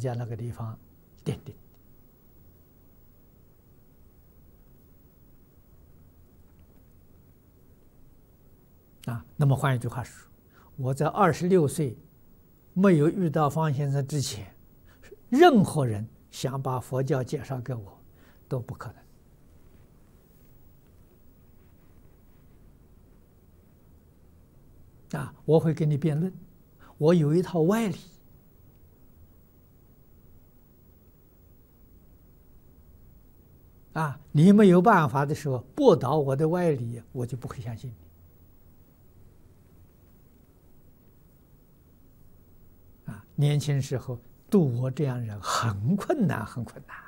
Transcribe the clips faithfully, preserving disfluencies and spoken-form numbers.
家那个地方奠定。啊，那么换一句话说，我在二十六岁没有遇到方先生之前，任何人想把佛教介绍给我都不可能。啊，我会跟你辩论，我有一套歪理。啊，你没有办法的时候，驳倒我的歪理，我就不会相信你。啊，年轻时候度我这样人很困难，很困难。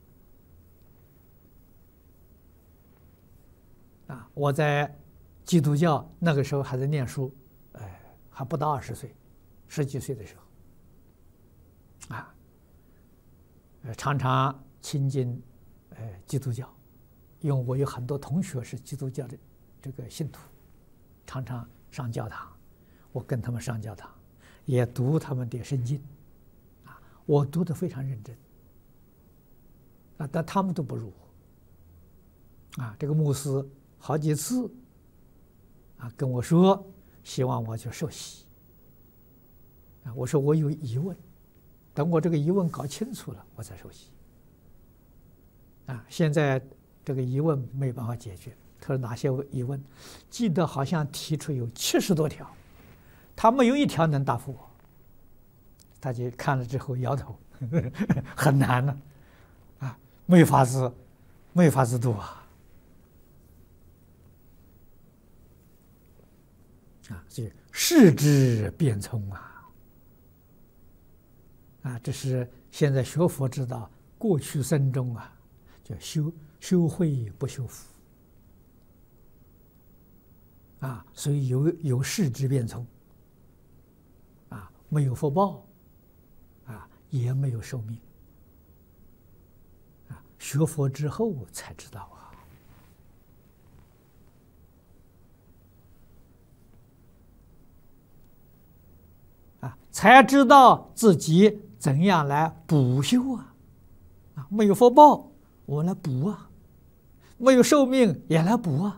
啊，我在基督教那个时候还在念书，哎，还不到二十岁，十几岁的时候，啊，呃，常常亲近呃基督教，因为我有很多同学是基督教的这个信徒，常常上教堂，我跟他们上教堂，也读他们的圣经，啊，我读得非常认真，啊，但他们都不如我，啊，这个牧师好几次啊跟我说，希望我去受洗，啊，我说我有疑问，等我这个疑问搞清楚了，我再受洗。啊，现在这个疑问没办法解决。他说哪些疑问？记得好像提出有七十多条，他没有一条能答复我。大家看了之后摇头，呵呵很难呢，啊，没法子，没法子读啊。啊，所以世之变聪啊，啊，这是现在学佛之道，过去生中啊。叫修修慧不修福啊，所以有有世之变聪啊，没有福报啊，也没有寿命啊。学佛之后才知道啊，啊，才知道自己怎样来补修啊，啊，没有福报。我来补啊，没有寿命也来补啊，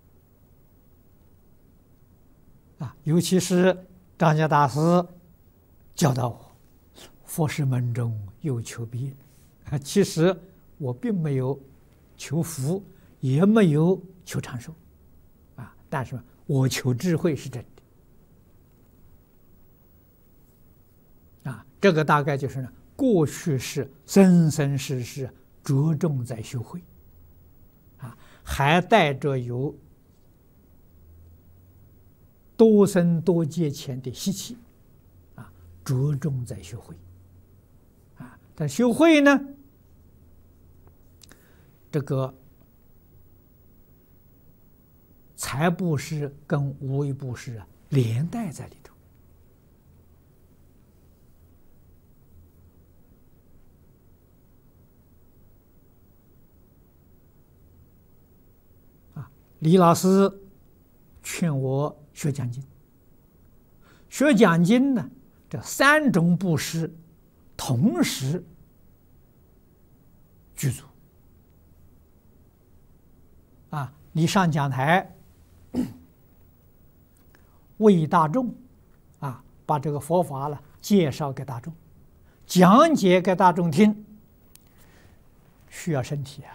啊，尤其是张家大师教导我，佛事门中有求必应，啊，其实我并没有求福，也没有求长寿，啊，但是我求智慧是真的，啊，这个大概就是呢，过去是生生世世。着重在修慧，啊，还带着有多生多劫前的习气，啊，着重在修慧，啊，但修慧呢，这个财布施跟无为布施啊连带在里头。李老师劝我学讲经，学讲经呢，这三种布施同时具足啊！你上讲台为大众啊，把这个佛法了介绍给大众，讲解给大众听，需要身体啊。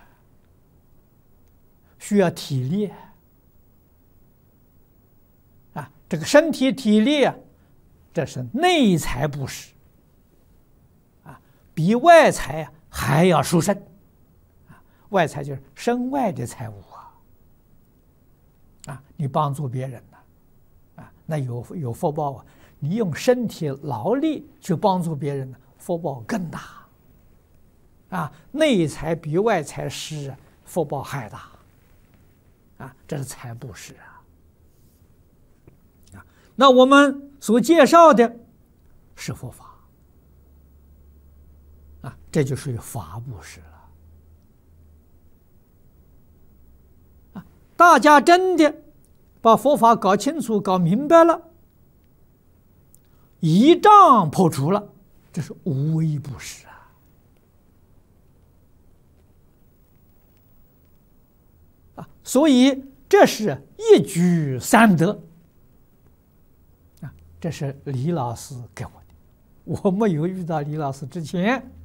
需要体力啊，这个身体体力啊，这是内财布施啊，比外财啊还要殊胜啊。外财就是身外的财物啊，啊，你帮助别人呢，啊，那有有福报啊。你用身体劳力去帮助别人呢，福报更大啊。内财比外财施，福报还大。啊，这是财布施啊！啊，那我们所介绍的是佛法啊，这就属于法布施了啊！大家真的把佛法搞清楚、搞明白了，依仗破除了， 这是无微不至啊！啊，所以这是一举三得啊！这是李老师给我的，我没有遇到李老师之前。